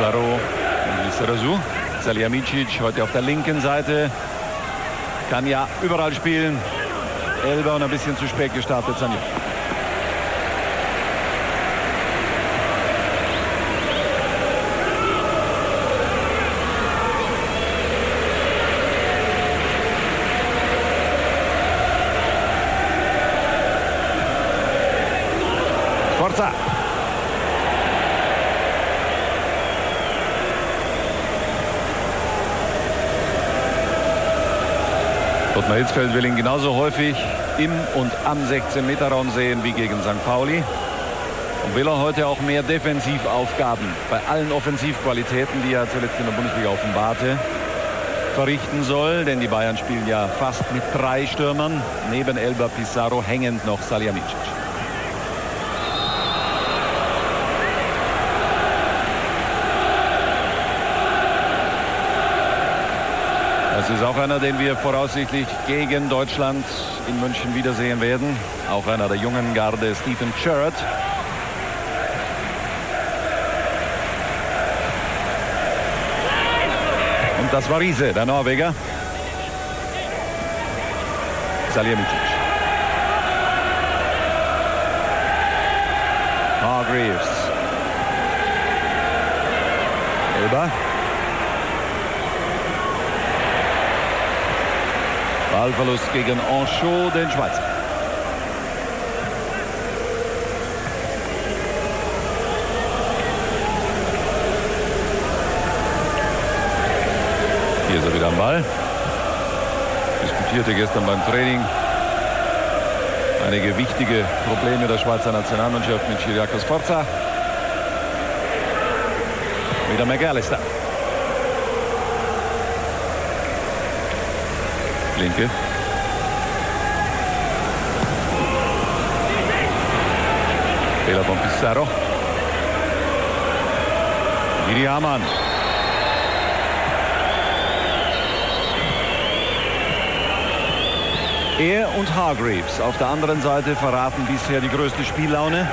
Pizarro, Lizarazu. Salihamidzic heute auf der linken Seite. Kann ja überall spielen. Elber und ein bisschen zu spät gestartet. Sanjay. Forza. Ottmar Hitzfeld will ihn genauso häufig im und am 16-Meter-Raum sehen wie gegen St. Pauli. Und will er heute auch mehr Defensivaufgaben bei allen Offensivqualitäten, die er zuletzt in der Bundesliga offenbarte, verrichten soll. Denn die Bayern spielen ja fast mit 3 Stürmern. Neben Elber, Pizarro hängend noch Salihamidzic. Das ist auch einer, den wir voraussichtlich gegen Deutschland in München wiedersehen werden. Auch einer der jungen Garde, Stephen Sherratt. Und das war Riese, der Norweger. Salihamidzic. Hargreaves. Elber. Ballverlust gegen Anchaud, den Schweizer. Hier ist er wieder am Ball. Diskutierte gestern beim Training einige wichtige Probleme der Schweizer Nationalmannschaft mit Kyriakos Forza. Wieder McAllister. Linke. Fehler von Pizarro. Iriaman. Er und Hargreaves auf der anderen Seite verraten bisher die größte Spiellaune.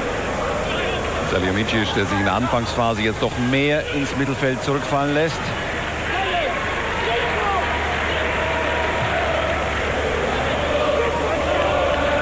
Salihamidzic, der sich in der Anfangsphase jetzt doch mehr ins Mittelfeld zurückfallen lässt.